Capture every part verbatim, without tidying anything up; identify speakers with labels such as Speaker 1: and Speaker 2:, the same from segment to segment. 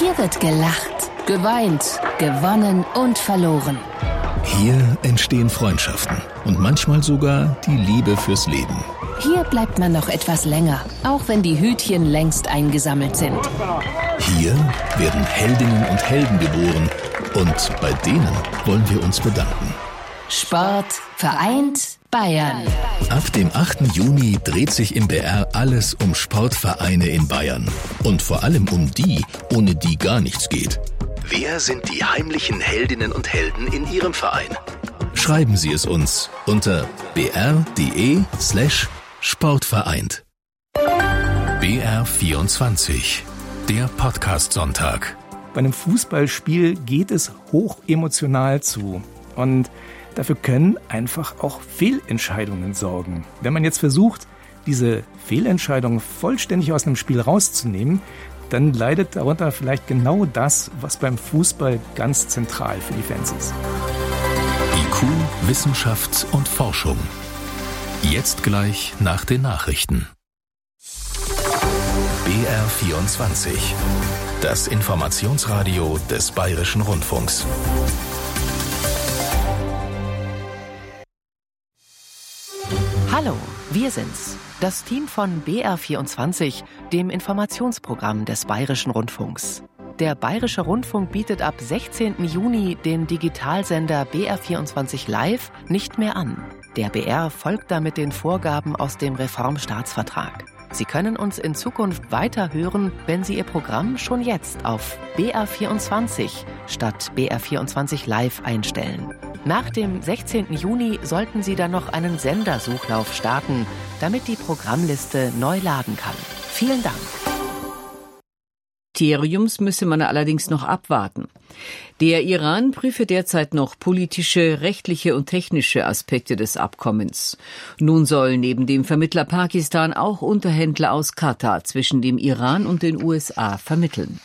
Speaker 1: Hier wird gelacht, geweint, gewonnen und verloren.
Speaker 2: Hier entstehen Freundschaften und manchmal sogar die Liebe fürs Leben.
Speaker 1: Hier bleibt man noch etwas länger, auch wenn die Hütchen längst eingesammelt sind.
Speaker 2: Hier werden Heldinnen und Helden geboren und bei denen wollen wir uns bedanken.
Speaker 1: Sport vereint Bayern.
Speaker 2: Ab dem achten Juni dreht sich im B R alles um Sportvereine in Bayern. Und vor allem um die, ohne die gar nichts geht. Wer sind die heimlichen Heldinnen und Helden in Ihrem Verein? Schreiben Sie es uns unter br.de slash sportvereint. B R vierundzwanzig, der Podcast-Sonntag.
Speaker 3: Bei einem Fußballspiel geht es hoch emotional zu. Und dafür können einfach auch Fehlentscheidungen sorgen. Wenn man jetzt versucht, diese Fehlentscheidungen vollständig aus einem Spiel rauszunehmen, dann leidet darunter vielleicht genau das, was beim Fußball ganz zentral für die Fans ist.
Speaker 2: I Q, Wissenschaft und Forschung. Jetzt gleich nach den Nachrichten. B R vierundzwanzig, das Informationsradio des Bayerischen Rundfunks.
Speaker 4: Hallo, wir sind's, das Team von B R vierundzwanzig, dem Informationsprogramm des Bayerischen Rundfunks. Der Bayerische Rundfunk bietet ab sechzehnten Juni den Digitalsender B R vierundzwanzig Live nicht mehr an. Der B R folgt damit den Vorgaben aus dem Reformstaatsvertrag. Sie können uns in Zukunft weiter hören, wenn Sie Ihr Programm schon jetzt auf B R vierundzwanzig statt B R vierundzwanzig Live einstellen. Nach dem sechzehnten Juni sollten Sie dann noch einen Sendersuchlauf starten, damit die Programmliste neu laden kann. Vielen Dank.
Speaker 5: Kriteriums müsse man allerdings noch abwarten. Der Iran prüfe derzeit noch politische, rechtliche und technische Aspekte des Abkommens. Nun sollen neben dem Vermittler Pakistan auch Unterhändler aus Katar zwischen dem Iran und den U S A vermitteln.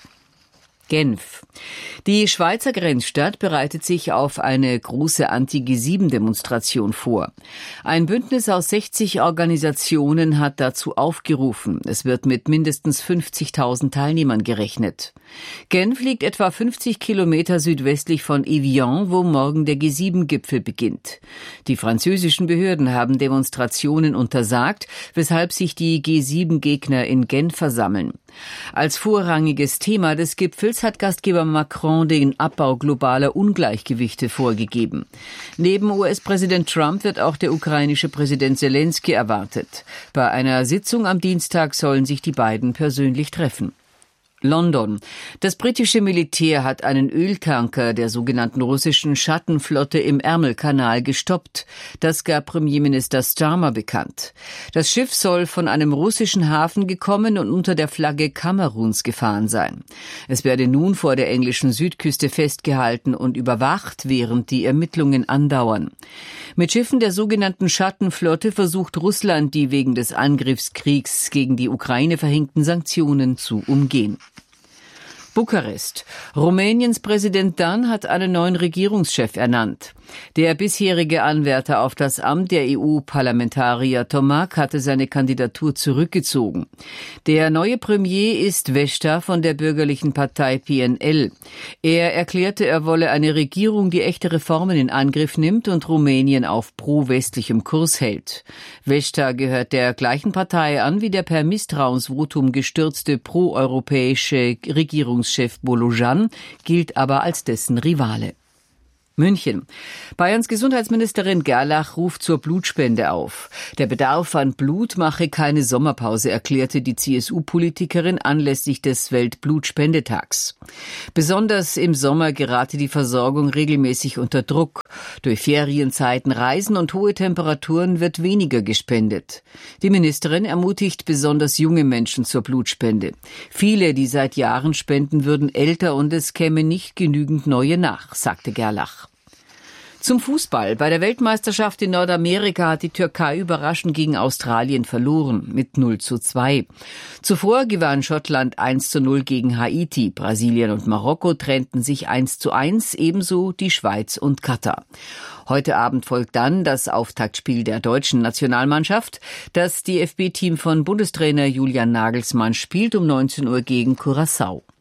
Speaker 5: Genf. Die Schweizer Grenzstadt bereitet sich auf eine große Anti-G sieben Demonstration vor. Ein Bündnis aus sechzig Organisationen hat dazu aufgerufen. Es wird mit mindestens fünfzigtausend Teilnehmern gerechnet. Genf liegt etwa fünfzig Kilometer südwestlich von Evian, wo morgen der G sieben Gipfel beginnt. Die französischen Behörden haben Demonstrationen untersagt, weshalb sich die G sieben Gegner in Genf versammeln. Als vorrangiges Thema des Gipfels hat Gastgeber Macron den Abbau globaler Ungleichgewichte vorgegeben. Neben U S-Präsident Trump wird auch der ukrainische Präsident Zelensky erwartet. Bei einer Sitzung am Dienstag sollen sich die beiden persönlich treffen. London. Das britische Militär hat einen Öltanker der sogenannten russischen Schattenflotte im Ärmelkanal gestoppt. Das gab Premierminister Starmer bekannt. Das Schiff soll von einem russischen Hafen gekommen und unter der Flagge Kameruns gefahren sein. Es werde nun vor der englischen Südküste festgehalten und überwacht, während die Ermittlungen andauern. Mit Schiffen der sogenannten Schattenflotte versucht Russland, die wegen des Angriffskriegs gegen die Ukraine verhängten Sanktionen zu umgehen. Bukarest. Rumäniens Präsident Dan hat einen neuen Regierungschef ernannt. Der bisherige Anwärter auf das Amt der E U-Parlamentarier Tomac hatte seine Kandidatur zurückgezogen. Der neue Premier ist Vesta von der bürgerlichen Partei P N L. Er erklärte, er wolle eine Regierung, die echte Reformen in Angriff nimmt und Rumänien auf pro-westlichem Kurs hält. Vesta gehört der gleichen Partei an wie der per Misstrauensvotum gestürzte pro-europäische Regierungschef Bolojan, gilt aber als dessen Rivale. München. Bayerns Gesundheitsministerin Gerlach ruft zur Blutspende auf. Der Bedarf an Blut mache keine Sommerpause, erklärte die C S U-Politikerin anlässlich des Weltblutspendetags. Besonders im Sommer gerate die Versorgung regelmäßig unter Druck. Durch Ferienzeiten, Reisen und hohe Temperaturen wird weniger gespendet. Die Ministerin ermutigt besonders junge Menschen zur Blutspende. Viele, die seit Jahren spenden, würden älter und es käme nicht genügend neue nach, sagte Gerlach. Zum Fußball. Bei der Weltmeisterschaft in Nordamerika hat die Türkei überraschend gegen Australien verloren, mit null zu zwei. Zuvor gewann Schottland eins zu null gegen Haiti. Brasilien und Marokko trennten sich eins zu eins, ebenso die Schweiz und Katar. Heute Abend folgt dann das Auftaktspiel der deutschen Nationalmannschaft. Das D F B-Team von Bundestrainer Julian Nagelsmann spielt um neunzehn Uhr gegen Curaçao.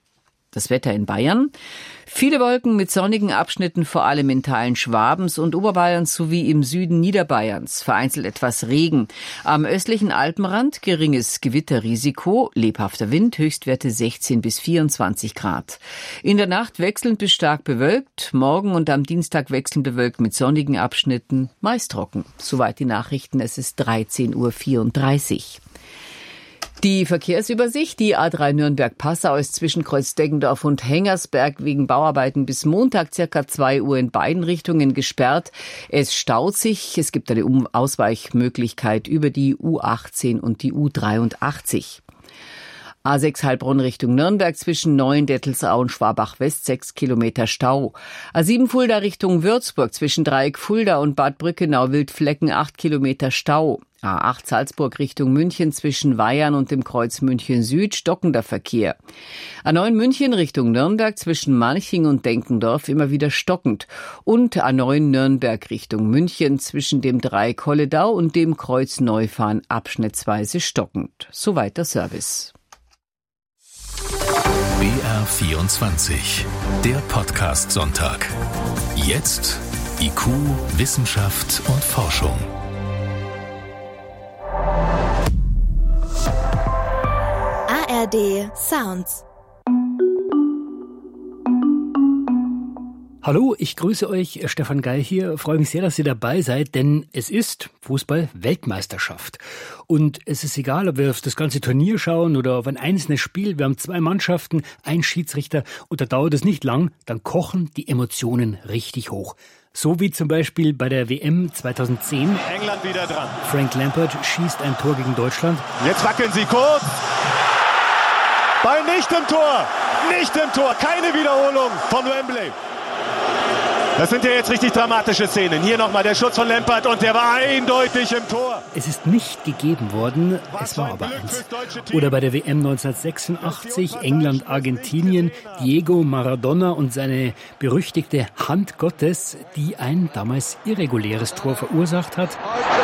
Speaker 5: Das Wetter in Bayern. Viele Wolken mit sonnigen Abschnitten, vor allem in Teilen Schwabens und Oberbayerns sowie im Süden Niederbayerns. Vereinzelt etwas Regen. Am östlichen Alpenrand geringes Gewitterrisiko, lebhafter Wind, Höchstwerte sechzehn bis vierundzwanzig Grad. In der Nacht wechselnd bis stark bewölkt, morgen und am Dienstag wechselnd bewölkt mit sonnigen Abschnitten, meist trocken. Soweit die Nachrichten, es ist dreizehn Uhr vierunddreißig. Die Verkehrsübersicht, die A drei Nürnberg-Passau ist zwischen Kreuzdeggendorf und Hengersberg wegen Bauarbeiten bis Montag circa zwei Uhr in beiden Richtungen gesperrt. Es staut sich, es gibt eine Ausweichmöglichkeit über die U achtzehn und die U dreiundachtzig. A sechs Heilbronn Richtung Nürnberg zwischen Neuendettelsau und Schwabach-West sechs Kilometer Stau. A sieben Fulda Richtung Würzburg zwischen Dreieck Fulda und Bad Brückenau-Wildflecken acht Kilometer Stau. A acht Salzburg Richtung München zwischen Weyern und dem Kreuz München Süd stockender Verkehr. A neun München Richtung Nürnberg zwischen Manching und Denkendorf immer wieder stockend. Und A neun Nürnberg Richtung München zwischen dem Dreieck Holledau und dem Kreuz Neufahren abschnittsweise stockend. Soweit der Service.
Speaker 2: B R vierundzwanzig, der Podcast Sonntag. Jetzt I Q, Wissenschaft und Forschung.
Speaker 6: A R D Sounds.
Speaker 7: Hallo, ich grüße euch, Stefan Geil hier. Freue mich sehr, dass ihr dabei seid, denn es ist Fußball-Weltmeisterschaft. Und es ist egal, ob wir auf das ganze Turnier schauen oder auf ein einzelnes Spiel. Wir haben zwei Mannschaften, ein Schiedsrichter und da dauert es nicht lang, dann kochen die Emotionen richtig hoch. So wie zum Beispiel bei der W M zweitausendzehn.
Speaker 8: England wieder dran.
Speaker 7: Frank Lampard schießt ein Tor gegen Deutschland.
Speaker 8: Jetzt wackeln sie kurz. Ball nicht im Tor. Nicht im Tor. Keine Wiederholung von Wembley. Das sind ja jetzt richtig dramatische Szenen. Hier nochmal der Schuss von Lampard und der war eindeutig im Tor.
Speaker 7: Es ist nicht gegeben worden, es war aber eins. Oder bei der W M neunzehnhundertsechsundachtzig, England, Argentinien, Diego Maradona und seine berüchtigte Hand Gottes, die ein damals irreguläres Tor verursacht hat.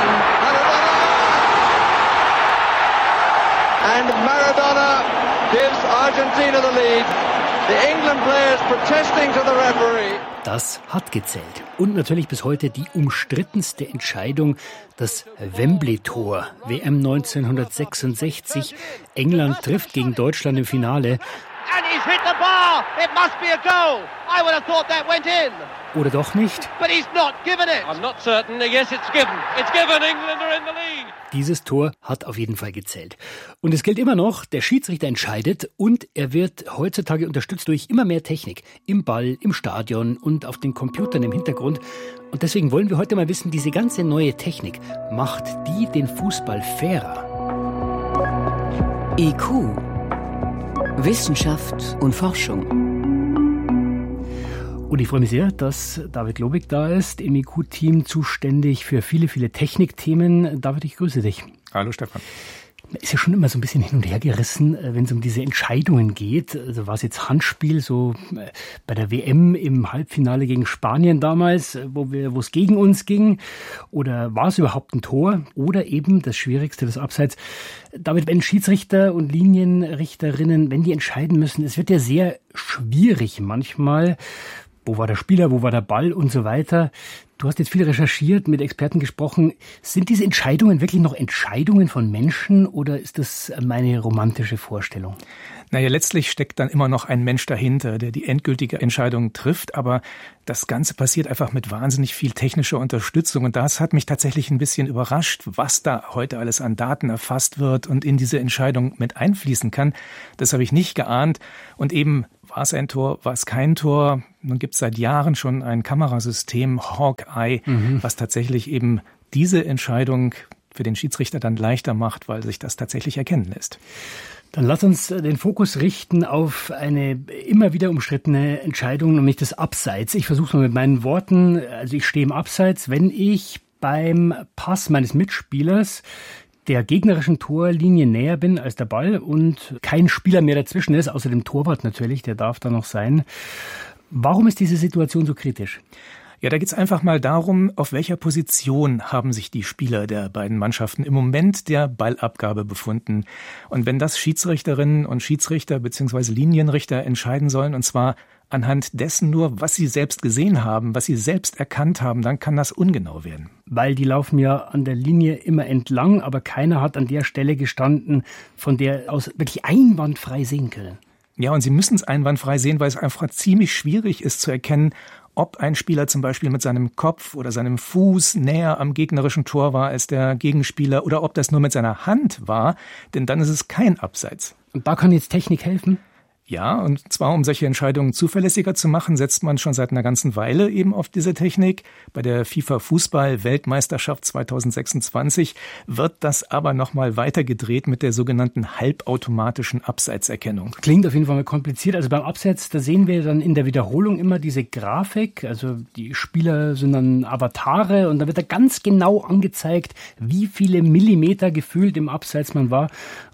Speaker 9: And Maradona gives Argentina the lead. The England players protesting to the referee.
Speaker 7: Das hat gezählt. Und natürlich bis heute die umstrittenste Entscheidung, das Wembley-Tor. W M neunzehnhundertsechsundsechzig. England trifft gegen Deutschland im Finale.
Speaker 10: And he's hit the bar. It must be a goal. I would have thought that went in.
Speaker 7: Oder doch nicht?
Speaker 10: But he's not given it.
Speaker 11: I'm not certain. Yes, it's given. It's given. England are in the lead.
Speaker 7: Dieses Tor hat auf jeden Fall gezählt. Und es gilt immer noch, der Schiedsrichter entscheidet und er wird heutzutage unterstützt durch immer mehr Technik. Im Ball, im Stadion und auf den Computern im Hintergrund. Und deswegen wollen wir heute mal wissen, diese ganze neue Technik, macht die den Fußball fairer?
Speaker 4: I Q. Wissenschaft und Forschung.
Speaker 7: Und ich freue mich sehr, dass David Globig da ist, im I Q-Team zuständig für viele, viele Technikthemen. David, ich grüße dich.
Speaker 3: Hallo Stefan.
Speaker 7: Man ist ja schon immer so ein bisschen hin und her gerissen, wenn es um diese Entscheidungen geht. Also war es jetzt Handspiel, so bei der W M im Halbfinale gegen Spanien damals, wo wir, wo es gegen uns ging? Oder war es überhaupt ein Tor? Oder eben das Schwierigste, das Abseits. David, wenn Schiedsrichter und Linienrichterinnen, wenn die entscheiden müssen, es wird ja sehr schwierig manchmal. Wo war der Spieler, wo war der Ball und so weiter. Du hast jetzt viel recherchiert, mit Experten gesprochen. Sind diese Entscheidungen wirklich noch Entscheidungen von Menschen oder ist das meine romantische Vorstellung?
Speaker 3: Naja, letztlich steckt dann immer noch ein Mensch dahinter, der die endgültige Entscheidung trifft. Aber das Ganze passiert einfach mit wahnsinnig viel technischer Unterstützung. Und das hat mich tatsächlich ein bisschen überrascht, was da heute alles an Daten erfasst wird und in diese Entscheidung mit einfließen kann. Das habe ich nicht geahnt. Und eben, war es ein Tor, war es kein Tor? Nun gibt es seit Jahren schon ein Kamerasystem, Hawkeye, mhm. was tatsächlich eben diese Entscheidung für den Schiedsrichter dann leichter macht, weil sich das tatsächlich erkennen lässt.
Speaker 7: Dann lass uns den Fokus richten auf eine immer wieder umstrittene Entscheidung, nämlich das Abseits. Ich versuche es mal mit meinen Worten. Also ich stehe im Abseits, wenn ich beim Pass meines Mitspielers der gegnerischen Torlinie näher bin als der Ball und kein Spieler mehr dazwischen ist, außer dem Torwart natürlich, der darf da noch sein. Warum ist diese Situation so kritisch?
Speaker 3: Ja, da geht's einfach mal darum, auf welcher Position haben sich die Spieler der beiden Mannschaften im Moment der Ballabgabe befunden. Und wenn das Schiedsrichterinnen und Schiedsrichter bzw. Linienrichter entscheiden sollen, und zwar anhand dessen nur, was sie selbst gesehen haben, was sie selbst erkannt haben, dann kann das ungenau werden.
Speaker 7: Weil die laufen ja an der Linie immer entlang, aber keiner hat an der Stelle gestanden, von der aus wirklich einwandfrei sehen können.
Speaker 3: Ja, und sie müssen es einwandfrei sehen, weil es einfach ziemlich schwierig ist zu erkennen, ob ein Spieler zum Beispiel mit seinem Kopf oder seinem Fuß näher am gegnerischen Tor war als der Gegenspieler oder ob das nur mit seiner Hand war, denn dann ist es kein Abseits.
Speaker 7: Und da kann jetzt Technik helfen?
Speaker 3: Ja, und zwar um solche Entscheidungen zuverlässiger zu machen, setzt man schon seit einer ganzen Weile eben auf diese Technik. Bei der FIFA-Fußball-Weltmeisterschaft zweitausendsechsundzwanzig wird das aber nochmal weiter gedreht mit der sogenannten halbautomatischen Abseitserkennung.
Speaker 7: Klingt auf jeden Fall mal kompliziert. Also beim Abseits, da sehen wir dann in der Wiederholung immer diese Grafik. Also die Spieler sind dann Avatare und da wird da ganz genau angezeigt, wie viele Millimeter gefühlt im Abseits man war.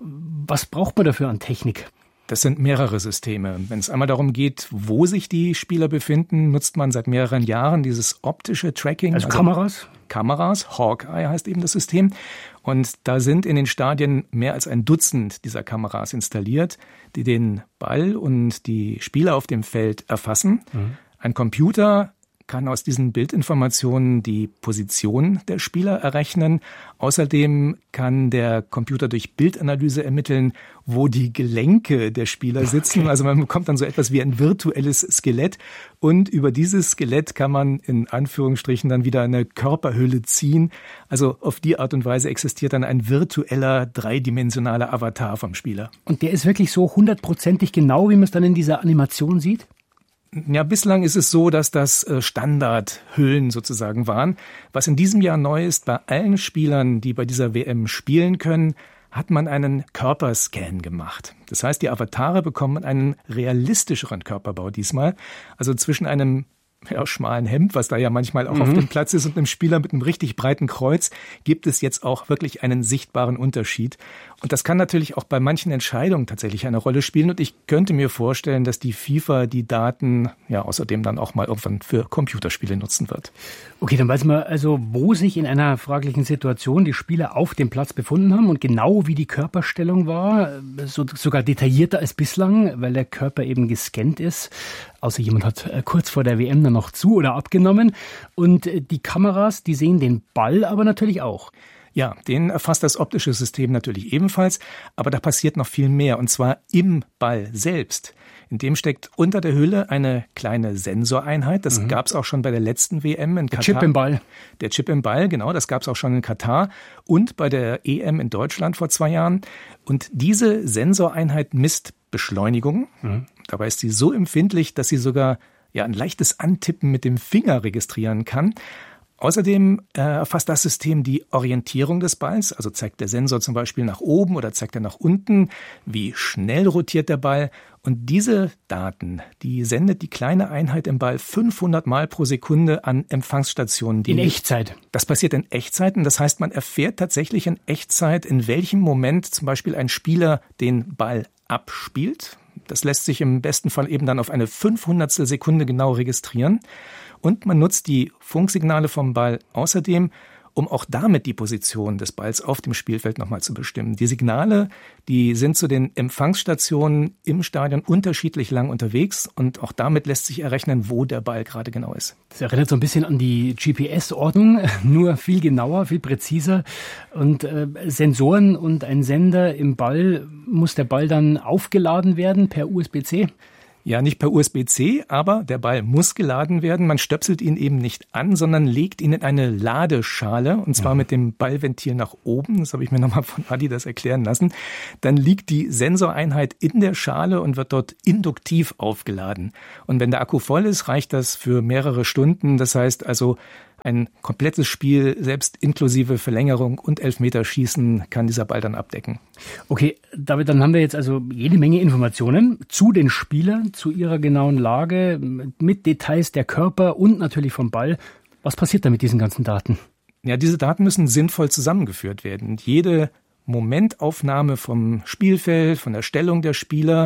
Speaker 7: Was braucht man dafür an Technik?
Speaker 3: Das sind mehrere Systeme. Wenn es einmal darum geht, wo sich die Spieler befinden, nutzt man seit mehreren Jahren dieses optische Tracking.
Speaker 7: Also, also Kameras?
Speaker 3: Kameras, Hawkeye heißt eben das System. Und da sind in den Stadien mehr als ein Dutzend dieser Kameras installiert, die den Ball und die Spieler auf dem Feld erfassen. Mhm. Ein Computer kann aus diesen Bildinformationen die Position der Spieler errechnen. Außerdem kann der Computer durch Bildanalyse ermitteln, wo die Gelenke der Spieler sitzen. Okay. Also man bekommt dann so etwas wie ein virtuelles Skelett. Und über dieses Skelett kann man in Anführungsstrichen dann wieder eine Körperhülle ziehen. Also auf die Art und Weise existiert dann ein virtueller, dreidimensionaler Avatar vom Spieler.
Speaker 7: Und der ist wirklich so hundertprozentig genau, wie man es dann in dieser Animation sieht?
Speaker 3: Ja, bislang ist es so, dass das Standardhüllen sozusagen waren. Was in diesem Jahr neu ist, bei allen Spielern, die bei dieser W M spielen können, hat man einen Körperscan gemacht. Das heißt, die Avatare bekommen einen realistischeren Körperbau diesmal. Also zwischen einem ja, schmalen Hemd, was da ja manchmal auch mhm. auf dem Platz ist, und einem Spieler mit einem richtig breiten Kreuz, gibt es jetzt auch wirklich einen sichtbaren Unterschied. Und das kann natürlich auch bei manchen Entscheidungen tatsächlich eine Rolle spielen. Und ich könnte mir vorstellen, dass die FIFA die Daten ja außerdem dann auch mal irgendwann für Computerspiele nutzen wird.
Speaker 7: Okay, dann weiß man also, wo sich in einer fraglichen Situation die Spieler auf dem Platz befunden haben und genau wie die Körperstellung war, so, sogar detaillierter als bislang, weil der Körper eben gescannt ist. Außer jemand hat kurz vor der W M dann noch zu- oder abgenommen. Und die Kameras, die sehen den Ball aber natürlich auch.
Speaker 3: Ja, den erfasst das optische System natürlich ebenfalls, aber da passiert noch viel mehr, und zwar im Ball selbst. In dem steckt unter der Hülle eine kleine Sensoreinheit. Das mhm. gab es auch schon bei der letzten W M in Katar.
Speaker 7: Der Chip im Ball.
Speaker 3: Der Chip im Ball, genau, das gab es auch schon in Katar und bei der E M in Deutschland vor zwei Jahren. Und diese Sensoreinheit misst Beschleunigung. Mhm. Dabei ist sie so empfindlich, dass sie sogar ja ein leichtes Antippen mit dem Finger registrieren kann. Außerdem äh, erfasst das System die Orientierung des Balls, also zeigt der Sensor zum Beispiel nach oben oder zeigt er nach unten, wie schnell rotiert der Ball. Und diese Daten, die sendet die kleine Einheit im Ball fünfhundert Mal pro Sekunde an Empfangsstationen. Die
Speaker 7: in Echtzeit?
Speaker 3: Das passiert in Echtzeit, und das heißt, man erfährt tatsächlich in Echtzeit, in welchem Moment zum Beispiel ein Spieler den Ball abspielt. Das lässt sich im besten Fall eben dann auf eine fünfhundertstel Sekunde genau registrieren. Und man nutzt die Funksignale vom Ball außerdem, um auch damit die Position des Balls auf dem Spielfeld nochmal zu bestimmen. Die Signale, die sind zu den Empfangsstationen im Stadion unterschiedlich lang unterwegs, und auch damit lässt sich errechnen, wo der Ball gerade genau ist.
Speaker 7: Das erinnert so ein bisschen an die G P S-Ordnung, nur viel genauer, viel präziser. Und äh, Sensoren und ein Sender im Ball, muss der Ball dann aufgeladen werden per U S B C?
Speaker 3: Ja, nicht per U S B C, aber der Ball muss geladen werden. Man stöpselt ihn eben nicht an, sondern legt ihn in eine Ladeschale, und zwar ja. mit dem Ballventil nach oben. Das habe ich mir nochmal von Adi das erklären lassen. Dann liegt die Sensoreinheit in der Schale und wird dort induktiv aufgeladen. Und wenn der Akku voll ist, reicht das für mehrere Stunden. Das heißt also, ein komplettes Spiel, selbst inklusive Verlängerung und Elfmeterschießen, kann dieser Ball dann abdecken.
Speaker 7: Okay, David, dann haben wir jetzt also jede Menge Informationen zu den Spielern, zu ihrer genauen Lage, mit Details der Körper und natürlich vom Ball. Was passiert da mit diesen ganzen Daten?
Speaker 3: Ja, diese Daten müssen sinnvoll zusammengeführt werden. Jede Momentaufnahme vom Spielfeld, von der Stellung der Spieler,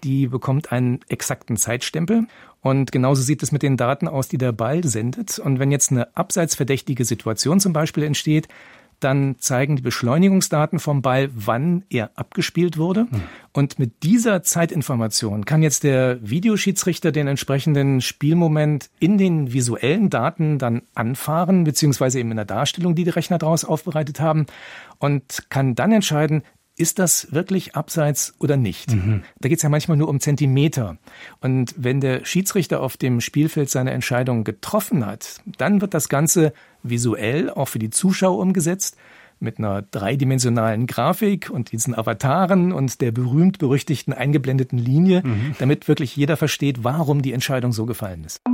Speaker 3: die bekommt einen exakten Zeitstempel. Und genauso sieht es mit den Daten aus, die der Ball sendet. Und wenn jetzt eine abseitsverdächtige Situation zum Beispiel entsteht, dann zeigen die Beschleunigungsdaten vom Ball, wann er abgespielt wurde. Mhm. Und mit dieser Zeitinformation kann jetzt der Videoschiedsrichter den entsprechenden Spielmoment in den visuellen Daten dann anfahren, beziehungsweise eben in der Darstellung, die die Rechner daraus aufbereitet haben, und kann dann entscheiden, ist das wirklich abseits oder nicht? Mhm. Da geht es ja manchmal nur um Zentimeter. Und wenn der Schiedsrichter auf dem Spielfeld seine Entscheidung getroffen hat, dann wird das Ganze visuell auch für die Zuschauer umgesetzt mit einer dreidimensionalen Grafik und diesen Avataren und der berühmt-berüchtigten eingeblendeten Linie, mhm. damit wirklich jeder versteht, warum die Entscheidung so gefallen ist.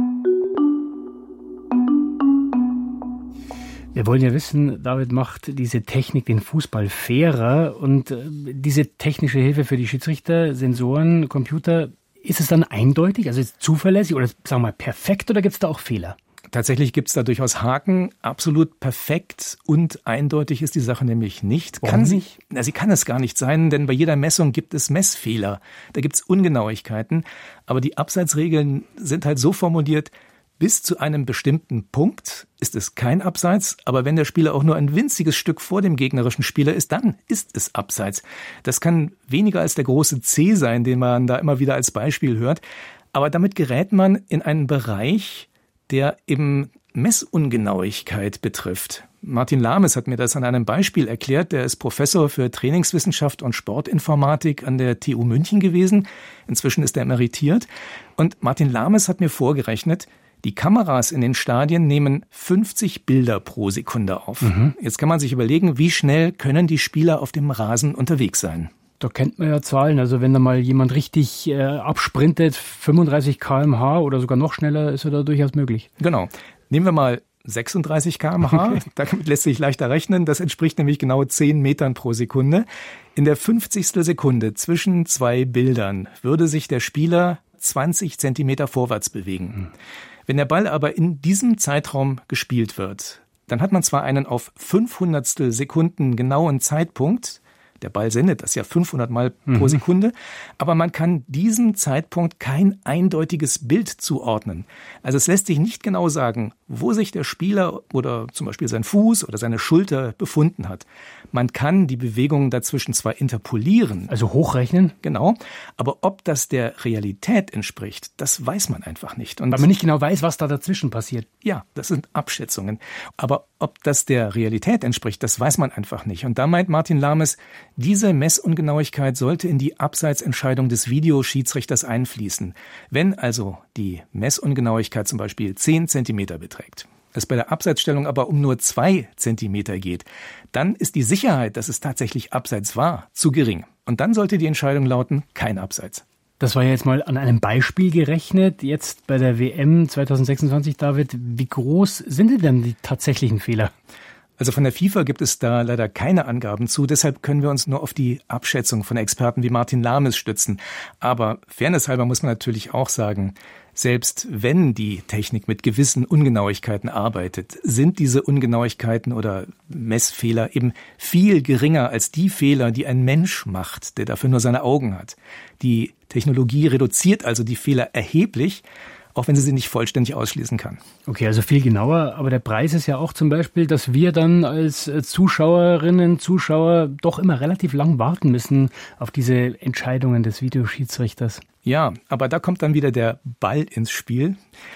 Speaker 7: Wir wollen ja wissen, David, macht diese Technik den Fußball fairer, und äh, diese technische Hilfe für die Schiedsrichter, Sensoren, Computer, ist es dann eindeutig, also ist es zuverlässig oder sagen wir mal perfekt, oder gibt es da auch Fehler?
Speaker 3: Tatsächlich gibt es da durchaus Haken. Absolut perfekt und eindeutig ist die Sache nämlich nicht.
Speaker 7: Warum
Speaker 3: kann sie,
Speaker 7: nicht?
Speaker 3: Na, sie kann es gar nicht sein, denn bei jeder Messung gibt es Messfehler. Da gibt es Ungenauigkeiten. Aber die Abseitsregeln sind halt so formuliert, bis zu einem bestimmten Punkt ist es kein Abseits, aber wenn der Spieler auch nur ein winziges Stück vor dem gegnerischen Spieler ist, dann ist es Abseits. Das kann weniger als der große C sein, den man da immer wieder als Beispiel hört. Aber damit gerät man in einen Bereich, der eben Messungenauigkeit betrifft. Martin Lames hat mir das an einem Beispiel erklärt. Der ist Professor für Trainingswissenschaft und Sportinformatik an der T U München gewesen. Inzwischen ist er emeritiert. Und Martin Lames hat mir vorgerechnet, die Kameras in den Stadien nehmen fünfzig Bilder pro Sekunde auf. Mhm. Jetzt kann man sich überlegen, wie schnell können die Spieler auf dem Rasen unterwegs sein?
Speaker 7: Da kennt man ja Zahlen. Also wenn da mal jemand richtig äh, absprintet, fünfunddreißig Kilometer pro Stunde oder sogar noch schneller, ist er da durchaus möglich.
Speaker 3: Genau. Nehmen wir mal sechsunddreißig Kilometer pro Stunde. Okay. Damit lässt sich leichter rechnen. Das entspricht nämlich genau zehn Metern pro Sekunde. In der fünfzigstel Sekunde zwischen zwei Bildern würde sich der Spieler zwanzig Zentimeter vorwärts bewegen. Mhm. Wenn der Ball aber in diesem Zeitraum gespielt wird, dann hat man zwar einen auf fünfhundertstel Sekunden genauen Zeitpunkt, der Ball sendet das ja fünfhundert Mal pro mhm. Sekunde, aber man kann diesem Zeitpunkt kein eindeutiges Bild zuordnen. Also es lässt sich nicht genau sagen, wo sich der Spieler oder zum Beispiel sein Fuß oder seine Schulter befunden hat. Man kann die Bewegungen dazwischen zwar interpolieren.
Speaker 7: Also hochrechnen?
Speaker 3: Genau. Aber ob das der Realität entspricht, das weiß man einfach nicht.
Speaker 7: Und weil man nicht genau weiß, was da dazwischen passiert.
Speaker 3: Ja, das sind Abschätzungen. Aber ob das der Realität entspricht, das weiß man einfach nicht. Und da meint Martin Lames, diese Messungenauigkeit sollte in die Abseitsentscheidung des Videoschiedsrichters einfließen. Wenn also die Messungenauigkeit zum Beispiel zehn Zentimeter beträgt, es bei der Abseitsstellung aber um nur zwei Zentimeter geht, dann ist die Sicherheit, dass es tatsächlich Abseits war, zu gering. Und dann sollte die Entscheidung lauten, kein Abseits.
Speaker 7: Das war ja jetzt mal an einem Beispiel gerechnet. Jetzt bei der W M zwanzig sechsundzwanzig, David, wie groß sind denn die tatsächlichen Fehler?
Speaker 3: Also von der FIFA gibt es da leider keine Angaben zu. Deshalb können wir uns nur auf die Abschätzung von Experten wie Martin Lames stützen. Aber fairnesshalber muss man natürlich auch sagen, selbst wenn die Technik mit gewissen Ungenauigkeiten arbeitet, sind diese Ungenauigkeiten oder Messfehler eben viel geringer als die Fehler, die ein Mensch macht, der dafür nur seine Augen hat. Die Technologie reduziert also die Fehler erheblich, auch wenn sie sie nicht vollständig ausschließen kann.
Speaker 7: Okay, also viel genauer. Aber der Preis ist ja auch zum Beispiel, dass wir dann als Zuschauerinnen, Zuschauer doch immer relativ lang warten müssen auf diese Entscheidungen des Videoschiedsrichters.
Speaker 3: Ja, aber da kommt dann wieder der Ball ins Spiel.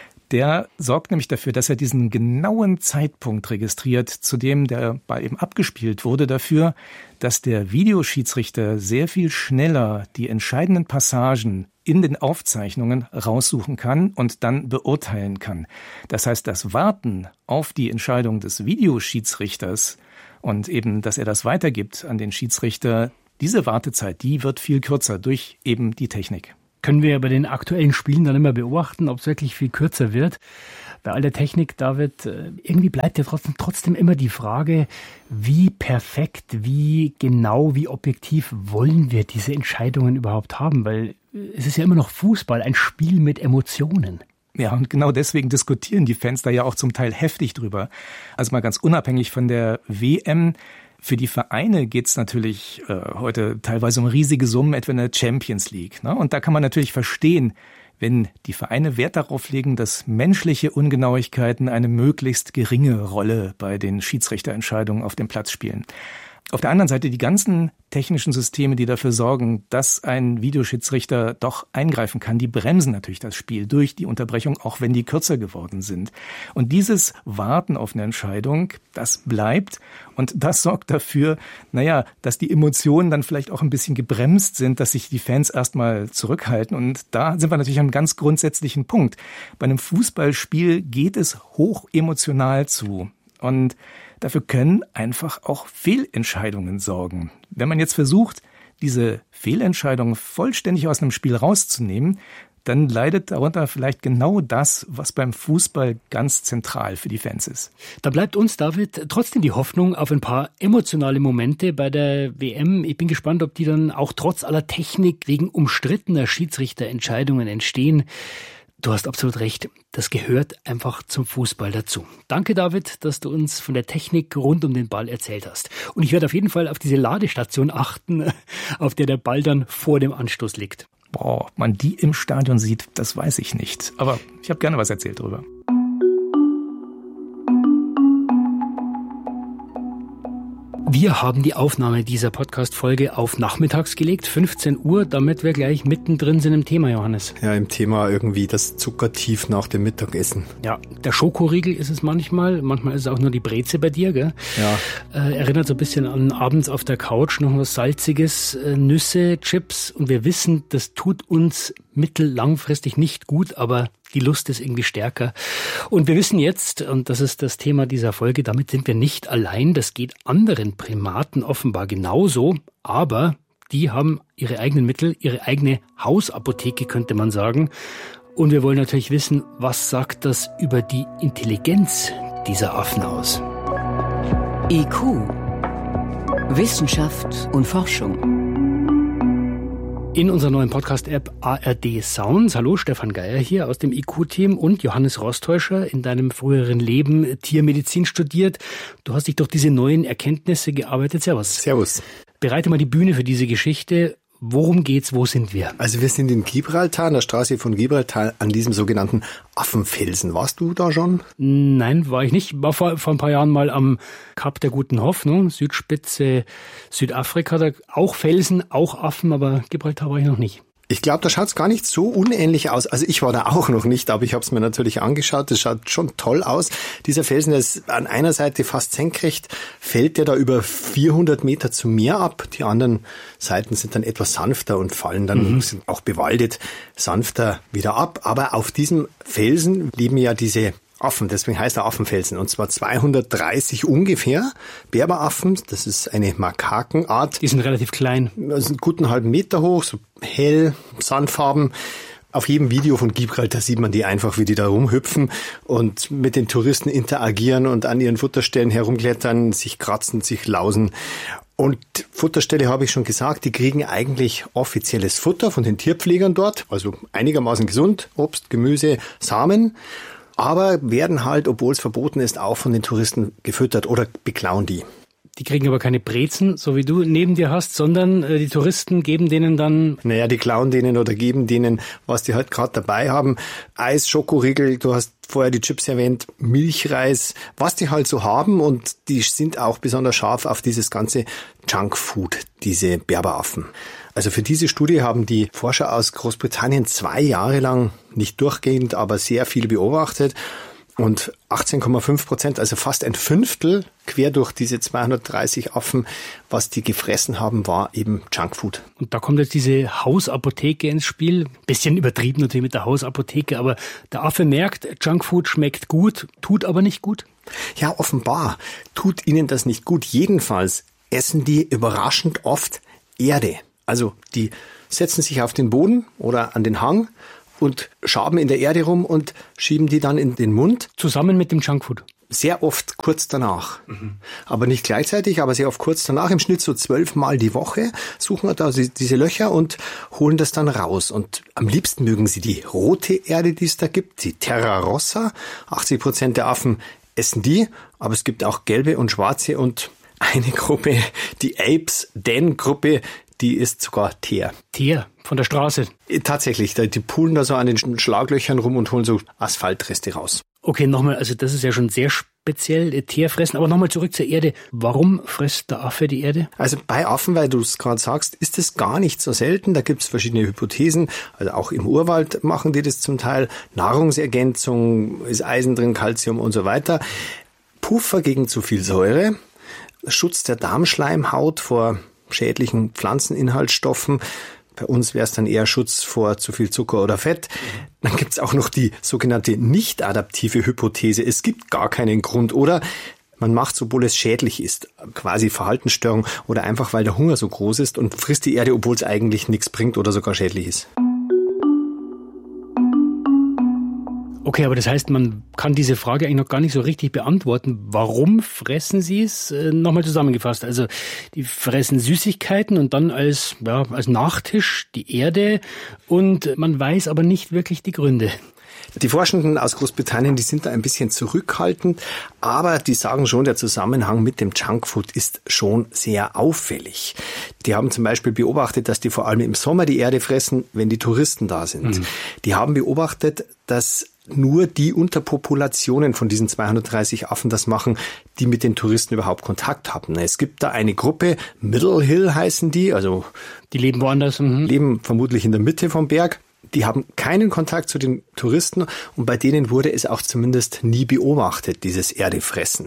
Speaker 3: Der sorgt nämlich dafür, dass er diesen genauen Zeitpunkt registriert, zu dem der Ball eben abgespielt wurde, dafür, dass der Videoschiedsrichter sehr viel schneller die entscheidenden Passagen in den Aufzeichnungen raussuchen kann und dann beurteilen kann. Das heißt, das Warten auf die Entscheidung des Videoschiedsrichters und eben, dass er das weitergibt an den Schiedsrichter, diese Wartezeit, die wird viel kürzer durch eben die Technik.
Speaker 7: Können wir bei den aktuellen Spielen dann immer beobachten, ob es wirklich viel kürzer wird. Bei all der Technik, David, irgendwie bleibt ja trotzdem, trotzdem immer die Frage, wie perfekt, wie genau, wie objektiv wollen wir diese Entscheidungen überhaupt haben? Weil es ist ja immer noch Fußball, ein Spiel mit Emotionen.
Speaker 3: Ja, und genau deswegen diskutieren die Fans da ja auch zum Teil heftig drüber. Also mal ganz unabhängig von der W M, Für die Vereine geht's natürlich äh, heute teilweise um riesige Summen, etwa in der Champions League. Ne? Und da kann man natürlich verstehen, wenn die Vereine Wert darauf legen, dass menschliche Ungenauigkeiten eine möglichst geringe Rolle bei den Schiedsrichterentscheidungen auf dem Platz spielen. Auf der anderen Seite die ganzen technischen Systeme, die dafür sorgen, dass ein Videoschiedsrichter doch eingreifen kann, die bremsen natürlich das Spiel durch die Unterbrechung, auch wenn die kürzer geworden sind. Und dieses Warten auf eine Entscheidung, das bleibt und das sorgt dafür, naja, dass die Emotionen dann vielleicht auch ein bisschen gebremst sind, dass sich die Fans erstmal zurückhalten. Und da sind wir natürlich an einem ganz grundsätzlichen Punkt. Bei einem Fußballspiel geht es hoch emotional zu. Und dafür können einfach auch Fehlentscheidungen sorgen. Wenn man jetzt versucht, diese Fehlentscheidungen vollständig aus einem Spiel rauszunehmen, dann leidet darunter vielleicht genau das, was beim Fußball ganz zentral für die Fans ist.
Speaker 7: Da bleibt uns, David, trotzdem die Hoffnung auf ein paar emotionale Momente bei der W M. Ich bin gespannt, ob die dann auch trotz aller Technik wegen umstrittener Schiedsrichterentscheidungen entstehen. Du hast absolut recht. Das gehört einfach zum Fußball dazu. Danke, David, dass du uns von der Technik rund um den Ball erzählt hast. Und ich werde auf jeden Fall auf diese Ladestation achten, auf der der Ball dann vor dem Anstoß liegt.
Speaker 3: Boah, ob man die im Stadion sieht, das weiß ich nicht. Aber ich habe gerne was erzählt darüber.
Speaker 7: Wir haben die Aufnahme dieser Podcast-Folge auf nachmittags gelegt, fünfzehn Uhr, damit wir gleich mittendrin sind im Thema, Johannes.
Speaker 12: Ja, im Thema irgendwie das Zuckertief nach dem Mittagessen.
Speaker 7: Ja, der Schokoriegel ist es manchmal, manchmal ist es auch nur die Breze bei dir, gell?
Speaker 12: Ja.
Speaker 7: Äh, erinnert so ein bisschen an abends auf der Couch, noch was Salziges, äh, Nüsse, Chips, und wir wissen, das tut uns mittellangfristig nicht gut, aber die Lust ist irgendwie stärker. Und wir wissen jetzt, und das ist das Thema dieser Folge, damit sind wir nicht allein. Das geht anderen Primaten offenbar genauso. Aber die haben ihre eigenen Mittel, ihre eigene Hausapotheke, könnte man sagen. Und wir wollen natürlich wissen, was sagt das über die Intelligenz dieser Affen aus?
Speaker 4: I Q. Wissenschaft und Forschung.
Speaker 7: In unserer neuen Podcast-App A R D Sounds. Hallo, Stefan Geier hier aus dem I Q-Team und Johannes Rostäuscher, in deinem früheren Leben Tiermedizin studiert. Du hast dich durch diese neuen Erkenntnisse gearbeitet. Servus.
Speaker 12: Servus.
Speaker 7: Bereite mal die Bühne für diese Geschichte. Worum geht's? Wo sind wir?
Speaker 12: Also wir sind in Gibraltar, an der Straße von Gibraltar, an diesem sogenannten Affenfelsen. Warst du da schon?
Speaker 7: Nein, war ich nicht. War vor, vor ein paar Jahren mal am Kap der Guten Hoffnung, Südspitze Südafrika. Da auch Felsen, auch Affen, aber Gibraltar war ich noch nicht.
Speaker 12: Ich glaube, da schaut's gar nicht so unähnlich aus. Also ich war da auch noch nicht, aber ich habe es mir natürlich angeschaut. Das schaut schon toll aus. Dieser Felsen, der ist an einer Seite fast senkrecht, fällt der da über vierhundert Meter zum Meer ab. Die anderen Seiten sind dann etwas sanfter und fallen dann, mhm. sind auch bewaldet, sanfter wieder ab. Aber auf diesem Felsen leben ja diese Affen, deswegen heißt er Affenfelsen, und zwar zweihundertdreißig ungefähr Berberaffen, das ist eine Makakenart.
Speaker 7: Die sind relativ klein.
Speaker 12: Das sind guten halben Meter hoch, so hell, sandfarben. Auf jedem Video von Gibraltar sieht man die einfach, wie die da rumhüpfen und mit den Touristen interagieren und an ihren Futterstellen herumklettern, sich kratzen, sich lausen. Und Futterstelle habe ich schon gesagt, die kriegen eigentlich offizielles Futter von den Tierpflegern dort, also einigermaßen gesund, Obst, Gemüse, Samen. Aber werden halt, obwohl es verboten ist, auch von den Touristen gefüttert oder beklauen die.
Speaker 7: Die kriegen aber keine Brezen, so wie du neben dir hast, sondern äh, die Touristen geben denen dann...
Speaker 12: Naja, die klauen denen oder geben denen, was die halt gerade dabei haben. Eis, Schokoriegel, du hast vorher die Chips erwähnt, Milchreis, was die halt so haben. Und die sind auch besonders scharf auf dieses ganze Junkfood, diese Berberaffen. Also für diese Studie haben die Forscher aus Großbritannien zwei Jahre lang, nicht durchgehend, aber sehr viel beobachtet. Und achtzehn Komma fünf Prozent, also fast ein Fünftel, quer durch diese zweihundertdreißig Affen, was die gefressen haben, war eben Junkfood.
Speaker 7: Und da kommt jetzt diese Hausapotheke ins Spiel. Bisschen übertrieben natürlich mit der Hausapotheke, aber der Affe merkt, Junkfood schmeckt gut, tut aber nicht gut.
Speaker 12: Ja, offenbar tut ihnen das nicht gut. Jedenfalls essen die überraschend oft Erde. Also die setzen sich auf den Boden oder an den Hang und schaben in der Erde rum und schieben die dann in den Mund.
Speaker 7: Zusammen mit dem Junkfood?
Speaker 12: Sehr oft kurz danach. Mhm. Aber nicht gleichzeitig, aber sehr oft kurz danach. Im Schnitt so zwölfmal die Woche suchen wir da diese Löcher und holen das dann raus. Und am liebsten mögen sie die rote Erde, die es da gibt, die Terra Rossa. achtzig Prozent der Affen essen die, aber es gibt auch gelbe und schwarze und eine Gruppe, die Apes-Den-Gruppe, die ist sogar Teer.
Speaker 7: Teer, von der Straße?
Speaker 12: Tatsächlich, die poolen da so an den Schlaglöchern rum und holen so Asphaltreste raus.
Speaker 7: Okay, nochmal, also das ist ja schon sehr speziell, Teer fressen, aber nochmal zurück zur Erde. Warum frisst der Affe die Erde?
Speaker 12: Also bei Affen, weil du es gerade sagst, ist es gar nicht so selten. Da gibt es verschiedene Hypothesen. Also auch im Urwald machen die das zum Teil. Nahrungsergänzung, ist Eisen drin, Calcium und so weiter. Puffer gegen zu viel Säure, Schutz der Darmschleimhaut vor schädlichen Pflanzeninhaltsstoffen. Bei uns wäre es dann eher Schutz vor zu viel Zucker oder Fett. Dann gibt es auch noch die sogenannte nicht-adaptive Hypothese. Es gibt gar keinen Grund oder man macht es, obwohl es schädlich ist, quasi Verhaltensstörung oder einfach, weil der Hunger so groß ist und frisst die Erde, obwohl es eigentlich nichts bringt oder sogar schädlich ist.
Speaker 7: Okay, aber das heißt, man kann diese Frage eigentlich noch gar nicht so richtig beantworten. Warum fressen sie es? Äh, nochmal zusammengefasst. Also die fressen Süßigkeiten und dann als, ja, als Nachtisch die Erde und man weiß aber nicht wirklich die Gründe.
Speaker 12: Die Forschenden aus Großbritannien, die sind da ein bisschen zurückhaltend, aber die sagen schon, der Zusammenhang mit dem Junkfood ist schon sehr auffällig. Die haben zum Beispiel beobachtet, dass die vor allem im Sommer die Erde fressen, wenn die Touristen da sind. Mhm. Die haben beobachtet, dass nur die Unterpopulationen von diesen zweihundertdreißig Affen das machen, die mit den Touristen überhaupt Kontakt haben. Es gibt da eine Gruppe, Middle Hill heißen die, also
Speaker 7: die leben woanders, mhm.
Speaker 12: leben vermutlich in der Mitte vom Berg. Die haben keinen Kontakt zu den Touristen und bei denen wurde es auch zumindest nie beobachtet, dieses Erdefressen.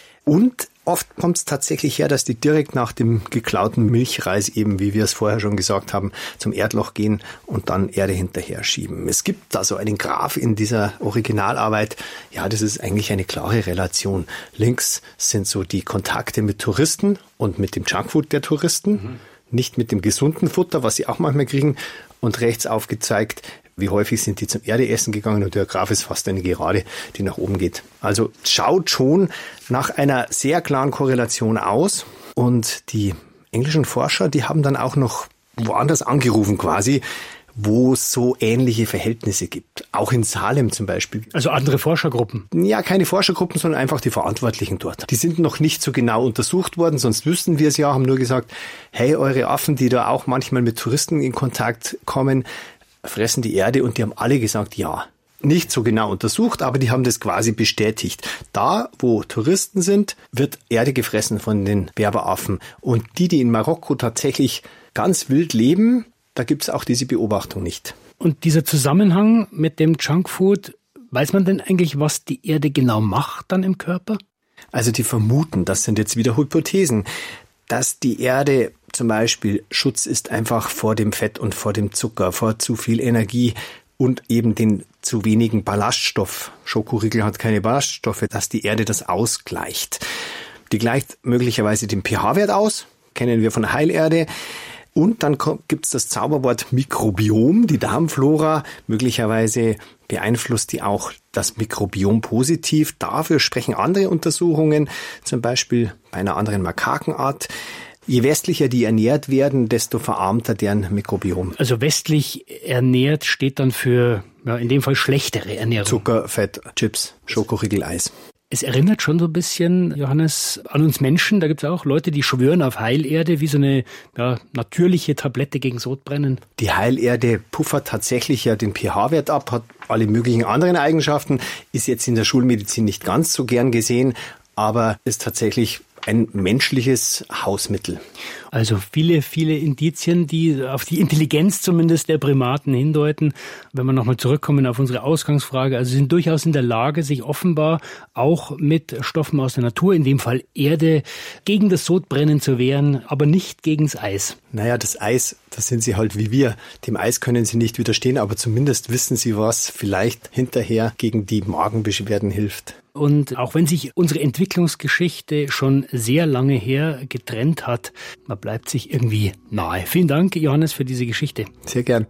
Speaker 12: Und oft kommt es tatsächlich her, dass die direkt nach dem geklauten Milchreis eben, wie wir es vorher schon gesagt haben, zum Erdloch gehen und dann Erde hinterher schieben. Es gibt da so einen Graph in dieser Originalarbeit. Ja, das ist eigentlich eine klare Relation. Links sind so die Kontakte mit Touristen und mit dem Junkfood der Touristen, mhm. nicht mit dem gesunden Futter, was sie auch manchmal kriegen. Und rechts aufgezeigt, wie häufig sind die zum Erdeessen gegangen und der Graph ist fast eine Gerade, die nach oben geht. Also schaut schon nach einer sehr klaren Korrelation aus. Und die englischen Forscher, die haben dann auch noch woanders angerufen quasi, wo es so ähnliche Verhältnisse gibt. Auch in Salem zum Beispiel.
Speaker 7: Also andere Forschergruppen?
Speaker 12: Ja, keine Forschergruppen, sondern einfach die Verantwortlichen dort. Die sind noch nicht so genau untersucht worden, sonst wüssten wir es ja, haben nur gesagt, hey, eure Affen, die da auch manchmal mit Touristen in Kontakt kommen, fressen die Erde und die haben alle gesagt, ja. Nicht so genau untersucht, aber die haben das quasi bestätigt. Da, wo Touristen sind, wird Erde gefressen von den Berberaffen. Und die, die in Marokko tatsächlich ganz wild leben, da gibt es auch diese Beobachtung nicht.
Speaker 7: Und dieser Zusammenhang mit dem Junkfood, weiß man denn eigentlich, was die Erde genau macht dann im Körper?
Speaker 12: Also die vermuten, das sind jetzt wieder Hypothesen, dass die Erde zum Beispiel Schutz ist einfach vor dem Fett und vor dem Zucker, vor zu viel Energie und eben den zu wenigen Ballaststoff. Schokoriegel hat keine Ballaststoffe, dass die Erde das ausgleicht. Die gleicht möglicherweise den pH-Wert aus, kennen wir von Heilerde. Und dann gibt es das Zauberwort Mikrobiom, die Darmflora. Möglicherweise beeinflusst die auch das Mikrobiom positiv. Dafür sprechen andere Untersuchungen, zum Beispiel bei einer anderen Makakenart. Je westlicher die ernährt werden, desto verarmter deren Mikrobiom.
Speaker 7: Also westlich ernährt steht dann für, ja, in dem Fall schlechtere Ernährung.
Speaker 12: Zucker, Fett, Chips, Schokoriegel, Eis.
Speaker 7: Es erinnert schon so ein bisschen, Johannes, an uns Menschen. Da gibt es auch Leute, die schwören auf Heilerde wie so eine ja, natürliche Tablette gegen Sodbrennen.
Speaker 12: Die Heilerde puffert tatsächlich ja den pH-Wert ab, hat alle möglichen anderen Eigenschaften, ist jetzt in der Schulmedizin nicht ganz so gern gesehen, aber ist tatsächlich ein menschliches Hausmittel.
Speaker 7: Also viele, viele Indizien, die auf die Intelligenz zumindest der Primaten hindeuten. Wenn wir nochmal zurückkommen auf unsere Ausgangsfrage, also sie sind durchaus in der Lage, sich offenbar auch mit Stoffen aus der Natur, in dem Fall Erde, gegen das Sodbrennen zu wehren, aber nicht gegen das Eis.
Speaker 12: Naja, das Eis, das sind sie halt wie wir. Dem Eis können sie nicht widerstehen, aber zumindest wissen sie, was vielleicht hinterher gegen die Magenbeschwerden hilft.
Speaker 7: Und auch wenn sich unsere Entwicklungsgeschichte schon sehr lange her getrennt hat, man bleibt sich irgendwie nahe. Vielen Dank, Johannes, für diese Geschichte.
Speaker 12: Sehr gern.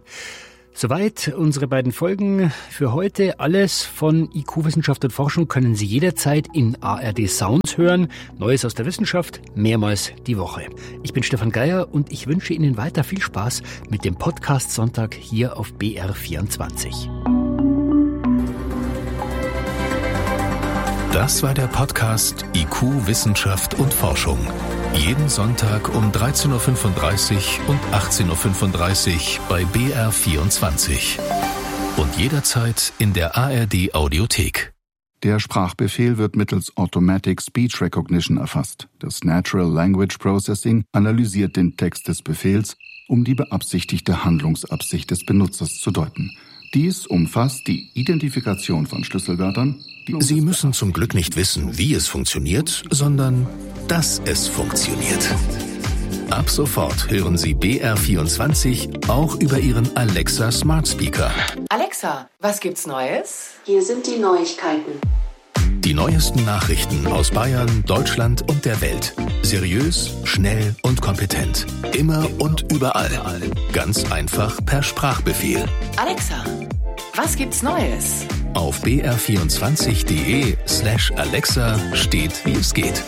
Speaker 7: Soweit unsere beiden Folgen für heute. Alles von I Q Wissenschaft und Forschung können Sie jederzeit in A R D Sounds hören. Neues aus der Wissenschaft, mehrmals die Woche. Ich bin Stefan Geier und ich wünsche Ihnen weiter viel Spaß mit dem Podcast Sonntag hier auf B R vierundzwanzig.
Speaker 2: Das war der Podcast I Q, Wissenschaft und Forschung. Jeden Sonntag um dreizehn Uhr fünfunddreißig und achtzehn Uhr fünfunddreißig bei B R vierundzwanzig. Und jederzeit in der A R D Audiothek.
Speaker 13: Der Sprachbefehl wird mittels Automatic Speech Recognition erfasst. Das Natural Language Processing analysiert den Text des Befehls, um die beabsichtigte Handlungsabsicht des Benutzers zu deuten. Dies umfasst die Identifikation von Schlüsselwörtern.
Speaker 2: Sie müssen zum Glück nicht wissen, wie es funktioniert, sondern dass es funktioniert. Ab sofort hören Sie B R vierundzwanzig auch über Ihren Alexa Smart Speaker.
Speaker 4: Alexa, was gibt's Neues?
Speaker 14: Hier sind die Neuigkeiten.
Speaker 2: Die neuesten Nachrichten aus Bayern, Deutschland und der Welt. Seriös, schnell und kompetent. Immer und überall. Ganz einfach per Sprachbefehl.
Speaker 4: Alexa, was gibt's Neues?
Speaker 2: Auf b r vierundzwanzig punkt d e slash Alexa steht, wie es geht.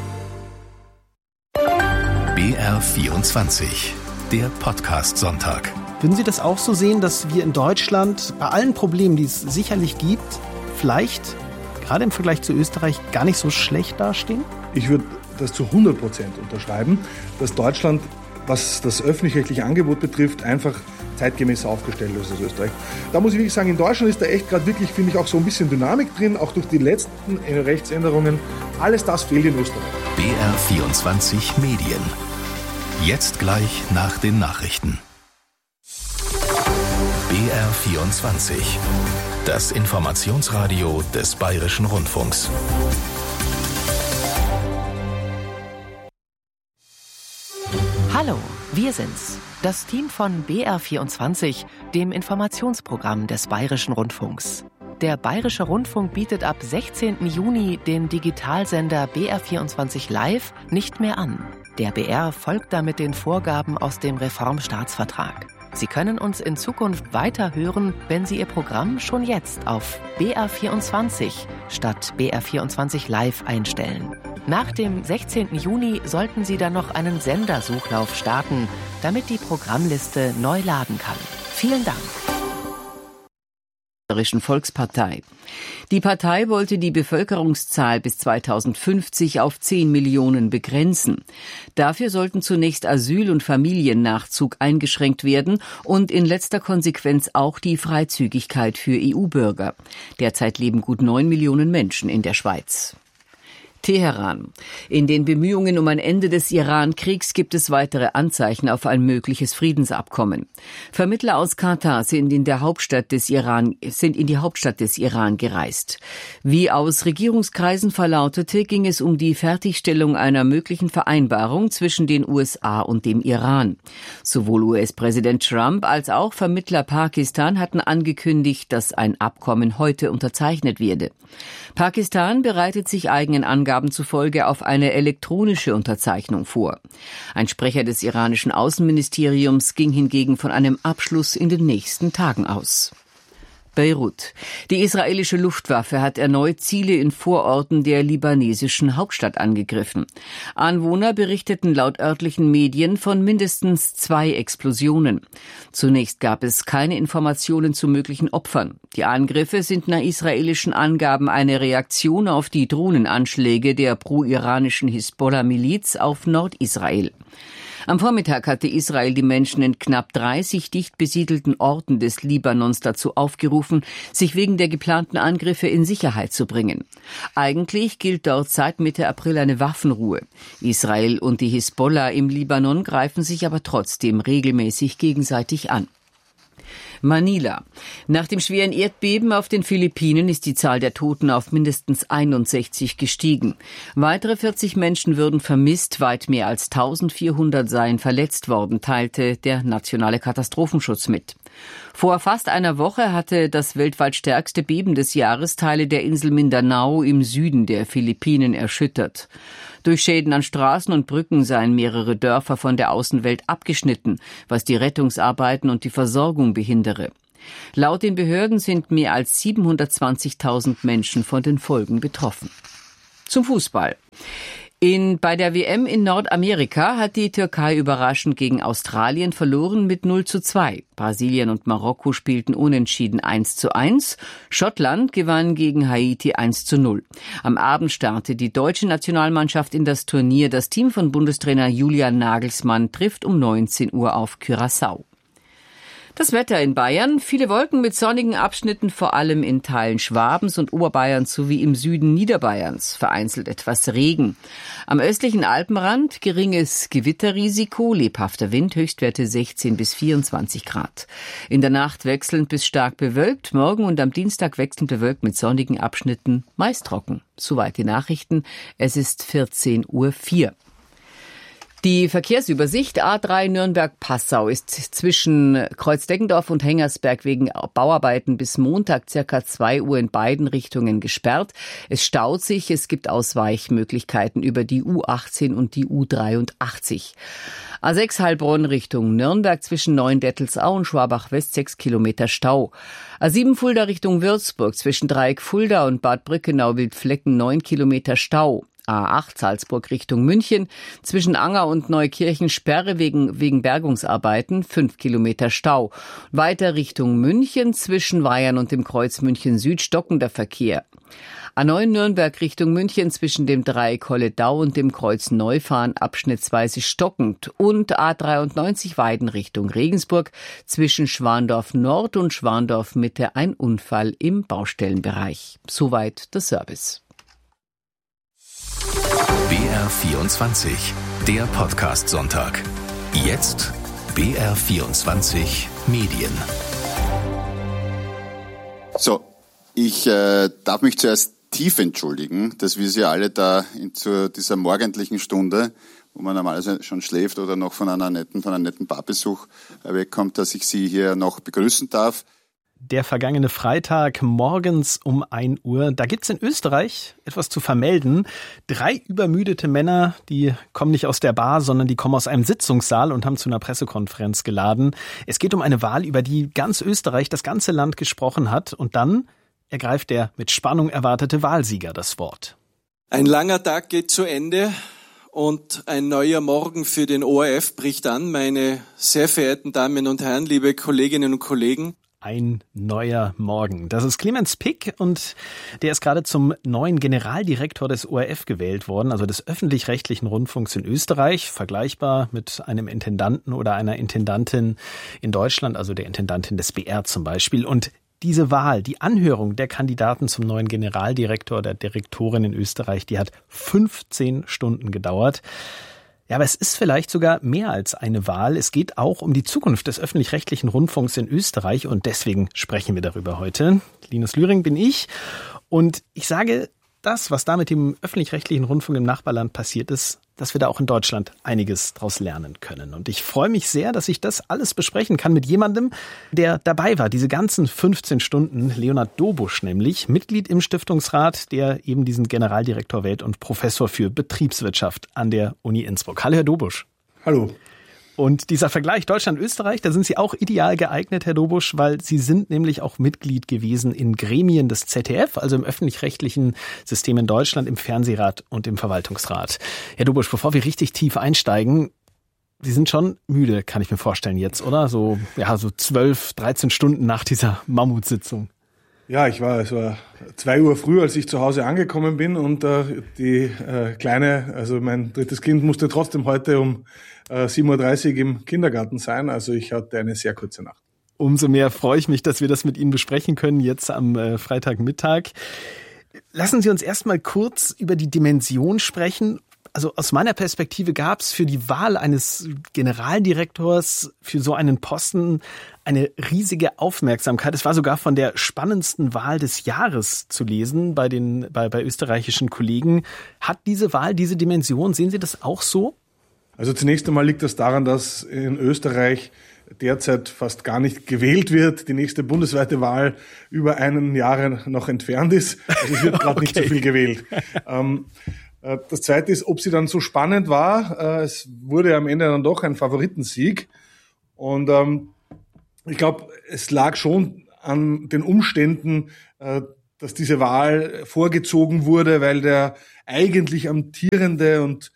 Speaker 2: B R vierundzwanzig, der Podcast-Sonntag.
Speaker 15: Würden Sie das auch so sehen, dass wir in Deutschland bei allen Problemen, die es sicherlich gibt, vielleicht gerade im Vergleich zu Österreich gar nicht so schlecht dastehen?
Speaker 16: Ich würde das zu hundert Prozent unterschreiben, dass Deutschland, was das öffentlich-rechtliche Angebot betrifft, einfach zeitgemäß aufgestellt ist als Österreich. Da muss ich wirklich sagen, in Deutschland ist da echt gerade wirklich, finde ich, auch so ein bisschen Dynamik drin, auch durch die letzten Rechtsänderungen. Alles das fehlt in Österreich.
Speaker 2: B R vierundzwanzig Medien. Jetzt gleich nach den Nachrichten. B R vierundzwanzig. Das Informationsradio des Bayerischen Rundfunks.
Speaker 4: Hallo, wir sind's. Das Team von B R vierundzwanzig, dem Informationsprogramm des Bayerischen Rundfunks. Der Bayerische Rundfunk bietet ab sechzehnten Juni den Digitalsender B R vierundzwanzig Live nicht mehr an. Der B R folgt damit den Vorgaben aus dem Reformstaatsvertrag. Sie können uns in Zukunft weiter hören, wenn Sie Ihr Programm schon jetzt auf B R vierundzwanzig statt B R vierundzwanzig Live einstellen. Nach dem sechzehnten Juni sollten Sie dann noch einen Sendersuchlauf starten, damit die Programmliste neu laden kann. Vielen Dank.
Speaker 5: Volkspartei. Die Partei wollte die Bevölkerungszahl bis zweitausendfünfzig auf zehn Millionen begrenzen. Dafür sollten zunächst Asyl- und Familiennachzug eingeschränkt werden und in letzter Konsequenz auch die Freizügigkeit für E U-Bürger. Derzeit leben gut neun Millionen Menschen in der Schweiz. Teheran. In den Bemühungen um ein Ende des Iran-Kriegs gibt es weitere Anzeichen auf ein mögliches Friedensabkommen. Vermittler aus Katar sind in der Hauptstadt des Iran, sind in die Hauptstadt des Iran gereist. Wie aus Regierungskreisen verlautete, ging es um die Fertigstellung einer möglichen Vereinbarung zwischen den U S A und dem Iran. Sowohl U S-Präsident Trump als auch Vermittler Pakistan hatten angekündigt, dass ein Abkommen heute unterzeichnet werde. Pakistan bereitet sich eigenen Angaben zufolge auf eine elektronische Unterzeichnung vor. Ein Sprecher des iranischen Außenministeriums ging hingegen von einem Abschluss in den nächsten Tagen aus. Beirut. Die israelische Luftwaffe hat erneut Ziele in Vororten der libanesischen Hauptstadt angegriffen. Anwohner berichteten laut örtlichen Medien von mindestens zwei Explosionen. Zunächst gab es keine Informationen zu möglichen Opfern. Die Angriffe sind nach israelischen Angaben eine Reaktion auf die Drohnenanschläge der pro-iranischen Hisbollah-Miliz auf Nordisrael. Am Vormittag hatte Israel die Menschen in knapp dreißig dicht besiedelten Orten des Libanons dazu aufgerufen, sich wegen der geplanten Angriffe in Sicherheit zu bringen. Eigentlich gilt dort seit Mitte April eine Waffenruhe. Israel und die Hisbollah im Libanon greifen sich aber trotzdem regelmäßig gegenseitig an. Manila. Nach dem schweren Erdbeben auf den Philippinen ist die Zahl der Toten auf mindestens einundsechzig gestiegen. Weitere vierzig Menschen würden vermisst, weit mehr als eintausendvierhundert seien verletzt worden, teilte der nationale Katastrophenschutz mit. Vor fast einer Woche hatte das weltweit stärkste Beben des Jahres Teile der Insel Mindanao im Süden der Philippinen erschüttert. Durch Schäden an Straßen und Brücken seien mehrere Dörfer von der Außenwelt abgeschnitten, was die Rettungsarbeiten und die Versorgung behindere. Laut den Behörden sind mehr als siebenhundertzwanzigtausend Menschen von den Folgen betroffen. Zum Fußball. In, bei der W M in Nordamerika hat die Türkei überraschend gegen Australien verloren mit null zu zwei. Brasilien und Marokko spielten unentschieden eins zu eins. Schottland gewann gegen Haiti eins zu null. Am Abend startet die deutsche Nationalmannschaft in das Turnier. Das Team von Bundestrainer Julian Nagelsmann trifft um neunzehn Uhr auf Curaçao. Das Wetter in Bayern, viele Wolken mit sonnigen Abschnitten, vor allem in Teilen Schwabens und Oberbayerns sowie im Süden Niederbayerns, vereinzelt etwas Regen. Am östlichen Alpenrand geringes Gewitterrisiko, lebhafter Wind, Höchstwerte sechzehn bis vierundzwanzig Grad. In der Nacht wechselnd bis stark bewölkt, morgen und am Dienstag wechselnd bewölkt mit sonnigen Abschnitten, meist trocken. Soweit die Nachrichten, es ist vierzehn Uhr vier. Die Verkehrsübersicht A drei Nürnberg-Passau ist zwischen Kreuzdeggendorf und Hengersberg wegen Bauarbeiten bis Montag circa zwei Uhr in beiden Richtungen gesperrt. Es staut sich, es gibt Ausweichmöglichkeiten über die U achtzehn und die U dreiundachtzig. A sechs Heilbronn Richtung Nürnberg zwischen Neuendettelsau und Schwabach-West sechs Kilometer Stau. A sieben Fulda Richtung Würzburg zwischen Dreieck Fulda und Bad Brückenau-Wildflecken neun Kilometer Stau. A acht Salzburg Richtung München, zwischen Anger und Neukirchen Sperre wegen, wegen Bergungsarbeiten, fünf Kilometer Stau. Weiter Richtung München, zwischen Weyern und dem Kreuz München Süd stockender Verkehr. A neun Nürnberg Richtung München zwischen dem Dreieck Holledau und dem Kreuz Neufahren abschnittsweise stockend. Und A dreiundneunzig Weiden Richtung Regensburg zwischen Schwandorf Nord und Schwandorf Mitte ein Unfall im Baustellenbereich. Soweit der Service.
Speaker 2: B R vierundzwanzig, der Podcast-Sonntag. Jetzt B R vierundzwanzig Medien.
Speaker 17: So, ich äh, darf mich zuerst tief entschuldigen, dass wir Sie alle da in, zu dieser morgendlichen Stunde, wo man normalerweise schon schläft oder noch von einer netten, von einem netten Barbesuch wegkommt, dass ich Sie hier noch begrüßen darf.
Speaker 15: Der vergangene Freitag morgens um ein Uhr, da gibt's in Österreich etwas zu vermelden. Drei übermüdete Männer, die kommen nicht aus der Bar, sondern die kommen aus einem Sitzungssaal und haben zu einer Pressekonferenz geladen. Es geht um eine Wahl, über die ganz Österreich, das ganze Land gesprochen hat. Und dann ergreift der mit Spannung erwartete Wahlsieger das Wort.
Speaker 18: Ein langer Tag geht zu Ende und ein neuer Morgen für den O R F bricht an. Meine sehr verehrten Damen und Herren, liebe Kolleginnen und Kollegen.
Speaker 15: Ein neuer Morgen. Das ist Clemens Pick und der ist gerade zum neuen Generaldirektor des O R F gewählt worden, also des öffentlich-rechtlichen Rundfunks in Österreich, vergleichbar mit einem Intendanten oder einer Intendantin in Deutschland, also der Intendantin des B R zum Beispiel. Und diese Wahl, die Anhörung der Kandidaten zum neuen Generaldirektor, der Direktorin in Österreich, die hat fünfzehn Stunden gedauert. Ja, aber es ist vielleicht sogar mehr als eine Wahl. Es geht auch um die Zukunft des öffentlich-rechtlichen Rundfunks in Österreich und deswegen sprechen wir darüber heute. Linus Lühring bin ich und ich sage, das, was da mit dem öffentlich-rechtlichen Rundfunk im Nachbarland passiert ist, dass wir da auch in Deutschland einiges draus lernen können. Und ich freue mich sehr, dass ich das alles besprechen kann mit jemandem, der dabei war, diese ganzen fünfzehn Stunden, Leonhard Dobusch nämlich, Mitglied im Stiftungsrat, der eben diesen Generaldirektor wählt und Professor für Betriebswirtschaft an der Uni Innsbruck. Hallo, Herr Dobusch.
Speaker 16: Hallo.
Speaker 15: Und dieser Vergleich Deutschland-Österreich, da sind Sie auch ideal geeignet, Herr Dobusch, weil Sie sind nämlich auch Mitglied gewesen in Gremien des Z D F, also im öffentlich-rechtlichen System in Deutschland, im Fernsehrat und im Verwaltungsrat. Herr Dobusch, bevor wir richtig tief einsteigen, Sie sind schon müde, kann ich mir vorstellen jetzt, oder? So, ja, so zwölf, dreizehn Stunden nach dieser Mammutsitzung.
Speaker 16: Ja, ich war, es war zwei Uhr früh, als ich zu Hause angekommen bin und äh, die äh, Kleine, also mein drittes Kind, musste trotzdem heute um äh, sieben Uhr dreißig im Kindergarten sein. Also ich hatte eine sehr kurze Nacht.
Speaker 15: Umso mehr freue ich mich, dass wir das mit Ihnen besprechen können, jetzt am äh, Freitagmittag. Lassen Sie uns erstmal kurz über die Dimension sprechen. Also aus meiner Perspektive gab es für die Wahl eines Generaldirektors für so einen Posten eine riesige Aufmerksamkeit. Es war sogar von der spannendsten Wahl des Jahres zu lesen bei den bei, bei österreichischen Kollegen. Hat diese Wahl diese Dimension? Sehen Sie das auch so?
Speaker 16: Also zunächst einmal liegt das daran, dass in Österreich derzeit fast gar nicht gewählt wird. Die nächste bundesweite Wahl über einen Jahr noch entfernt ist. Also es wird gerade okay. Nicht so viel gewählt. Ähm, Das Zweite ist, ob sie dann so spannend war. Es wurde am Ende dann doch ein Favoritensieg. Und ähm, ich glaube, es lag schon an den Umständen, äh, dass diese Wahl vorgezogen wurde, weil der eigentlich amtierende und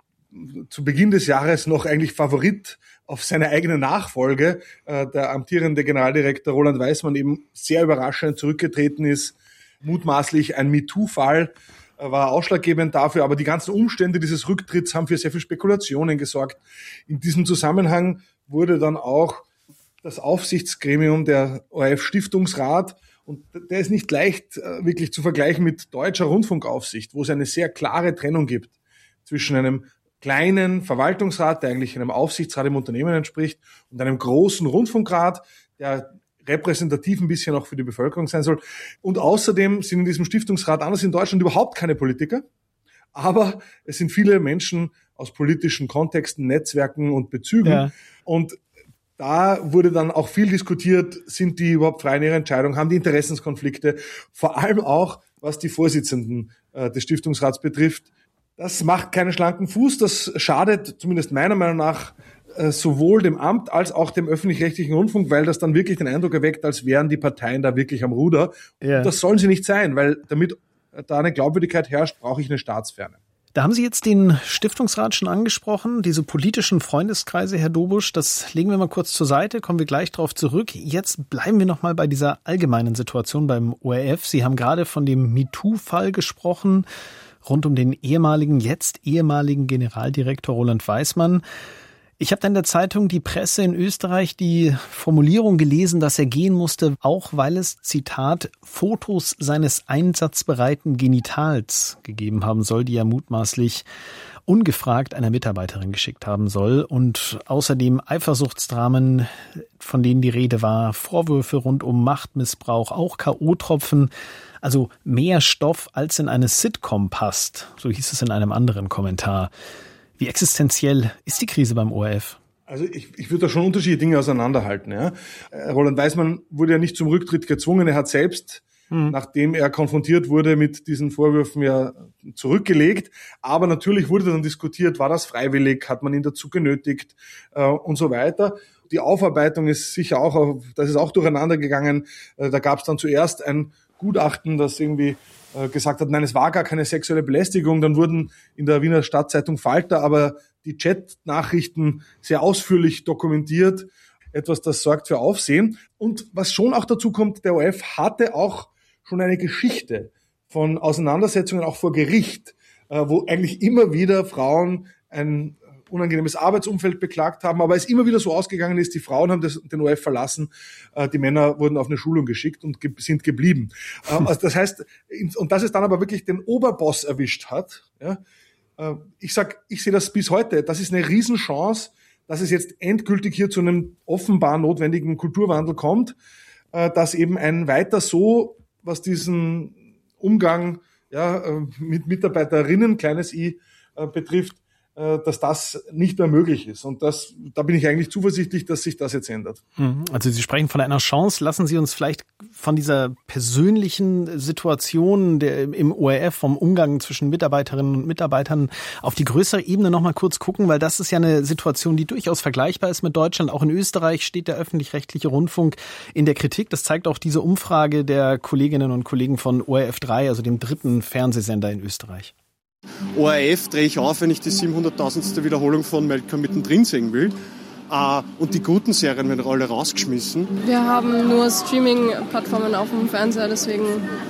Speaker 16: zu Beginn des Jahres noch eigentlich Favorit auf seine eigene Nachfolge, äh, der amtierende Generaldirektor Roland Weismann, eben sehr überraschend zurückgetreten ist. Mutmaßlich ein MeToo-Fall äh, war ausschlaggebend dafür, aber die ganzen Umstände dieses Rücktritts haben für sehr viel Spekulationen gesorgt. In diesem Zusammenhang wurde dann auch das Aufsichtsgremium der O R F-Stiftungsrat, und der ist nicht leicht äh, wirklich zu vergleichen mit deutscher Rundfunkaufsicht, wo es eine sehr klare Trennung gibt zwischen einem kleinen Verwaltungsrat, der eigentlich einem Aufsichtsrat im Unternehmen entspricht, und einem großen Rundfunkrat, der repräsentativ ein bisschen auch für die Bevölkerung sein soll. Und außerdem sind in diesem Stiftungsrat, anders in Deutschland, überhaupt keine Politiker, aber es sind viele Menschen aus politischen Kontexten, Netzwerken und Bezügen. Ja. Und da wurde dann auch viel diskutiert, sind die überhaupt frei in ihrer Entscheidung, haben die Interessenskonflikte, vor allem auch, was die Vorsitzenden äh, des Stiftungsrats betrifft. Das macht keinen schlanken Fuß, das schadet zumindest meiner Meinung nach äh, sowohl dem Amt als auch dem öffentlich-rechtlichen Rundfunk, weil das dann wirklich den Eindruck erweckt, als wären die Parteien da wirklich am Ruder. Ja. Und das sollen sie nicht sein, weil damit da eine Glaubwürdigkeit herrscht, brauche ich eine Staatsferne.
Speaker 15: Da haben Sie jetzt den Stiftungsrat schon angesprochen, diese politischen Freundeskreise, Herr Dobusch, das legen wir mal kurz zur Seite, kommen wir gleich darauf zurück. Jetzt bleiben wir noch mal bei dieser allgemeinen Situation beim O R F. Sie haben gerade von dem MeToo-Fall gesprochen, rund um den ehemaligen, jetzt ehemaligen Generaldirektor Roland Weismann. Ich habe dann in der Zeitung Die Presse in Österreich die Formulierung gelesen, dass er gehen musste, auch weil es, Zitat, Fotos seines einsatzbereiten Genitals gegeben haben soll, die er mutmaßlich ungefragt einer Mitarbeiterin geschickt haben soll. Und außerdem Eifersuchtsdramen, von denen die Rede war, Vorwürfe rund um Machtmissbrauch, auch K O-Tropfen. Also mehr Stoff, als in eine Sitcom passt. So hieß es in einem anderen Kommentar. Wie existenziell ist die Krise beim O R F?
Speaker 16: Also ich, ich würde da schon unterschiedliche Dinge auseinanderhalten. Ja. Roland Weismann wurde ja nicht zum Rücktritt gezwungen. Er hat selbst, hm. nachdem er konfrontiert wurde mit diesen Vorwürfen, ja zurückgelegt. Aber natürlich wurde dann diskutiert, war das freiwillig, hat man ihn dazu genötigt äh, und so weiter. Die Aufarbeitung ist sicher auch, das ist auch durcheinander gegangen. Äh, da gab es dann zuerst ein Gutachten, das irgendwie äh, gesagt hat, nein, es war gar keine sexuelle Belästigung. Dann wurden in der Wiener Stadtzeitung Falter aber die Chat-Nachrichten sehr ausführlich dokumentiert. Etwas, das sorgt für Aufsehen. Und was schon auch dazu kommt, der O R F hatte auch schon eine Geschichte von Auseinandersetzungen auch vor Gericht, äh, wo eigentlich immer wieder Frauen ein unangenehmes Arbeitsumfeld beklagt haben, aber es immer wieder so ausgegangen ist, die Frauen haben das, den O R F verlassen, äh, die Männer wurden auf eine Schulung geschickt und ge- sind geblieben. Ähm, also das heißt, und dass es dann aber wirklich den Oberboss erwischt hat, ja, äh, ich sag, ich sehe das bis heute, das ist eine Riesenchance, dass es jetzt endgültig hier zu einem offenbar notwendigen Kulturwandel kommt, äh, dass eben ein weiter so, was diesen Umgang ja, äh, mit Mitarbeiterinnen, kleines i, äh, betrifft, dass das nicht mehr möglich ist. Und das, da bin ich eigentlich zuversichtlich, dass sich das jetzt ändert.
Speaker 15: Also Sie sprechen von einer Chance. Lassen Sie uns vielleicht von dieser persönlichen Situation der, im O R F, vom Umgang zwischen Mitarbeiterinnen und Mitarbeitern auf die größere Ebene noch mal kurz gucken, weil das ist ja eine Situation, die durchaus vergleichbar ist mit Deutschland. Auch in Österreich steht der öffentlich-rechtliche Rundfunk in der Kritik. Das zeigt auch diese Umfrage der Kolleginnen und Kollegen von O R F drei, also dem dritten Fernsehsender in Österreich.
Speaker 19: O R F drehe ich auf, wenn ich die siebenhunderttausendste Wiederholung von Malcolm mittendrin sehen will. Uh, und die guten Serien werden alle rausgeschmissen.
Speaker 20: Wir haben nur Streaming-Plattformen auf dem Fernseher, deswegen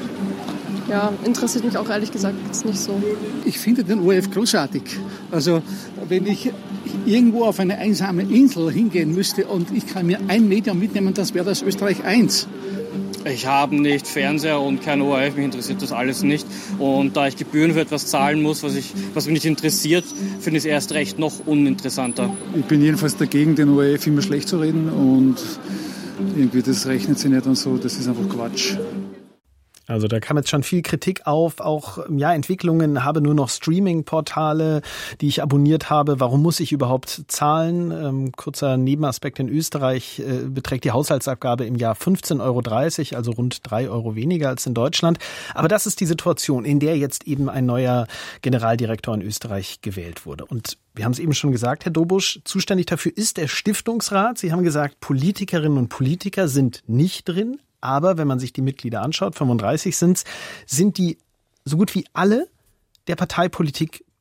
Speaker 20: ja, interessiert mich auch ehrlich gesagt jetzt nicht so.
Speaker 21: Ich finde den O R F großartig. Also wenn ich irgendwo auf eine einsame Insel hingehen müsste und ich kann mir ein Medium mitnehmen, das wäre das Österreich eins.
Speaker 22: Ich habe nicht Fernseher und kein O R F, mich interessiert das alles nicht. Und da ich Gebühren für etwas zahlen muss, was, ich, was mich nicht interessiert, finde ich es erst recht noch uninteressanter.
Speaker 21: Ich bin jedenfalls dagegen, den O R F immer schlecht zu reden und irgendwie das rechnet sich nicht und so, das ist einfach Quatsch.
Speaker 15: Also da kam jetzt schon viel Kritik auf, auch ja Entwicklungen, habe nur noch Streaming-Portale, die ich abonniert habe. Warum muss ich überhaupt zahlen? Ähm, kurzer Nebenaspekt: in Österreich äh, beträgt die Haushaltsabgabe im Jahr fünfzehn Euro dreißig, also rund drei Euro weniger als in Deutschland. Aber das ist die Situation, in der jetzt eben ein neuer Generaldirektor in Österreich gewählt wurde. Und wir haben es eben schon gesagt, Herr Dobusch, zuständig dafür ist der Stiftungsrat. Sie haben gesagt, Politikerinnen und Politiker sind nicht drin. Aber wenn man sich die Mitglieder anschaut, fünfunddreißig sind's, sind die so gut wie alle der Parteipolitik